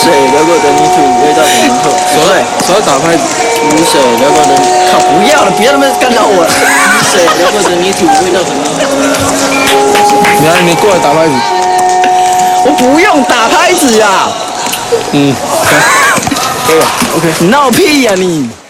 水流过的泥土，味道很浓厚。 手打拍子。 雨水流过的，靠，不要了，别他妈干扰我了。雨水流过的泥土，味道很浓厚。 你过来打拍子。 我不用打拍子啊。 可以了 ，OK。 你闹屁呀你！